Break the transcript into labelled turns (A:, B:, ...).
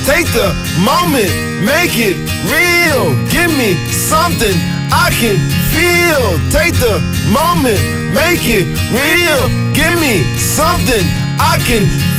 A: Take the moment, make it real. Give me something I can feel. Take the moment, make it real. Give me something I can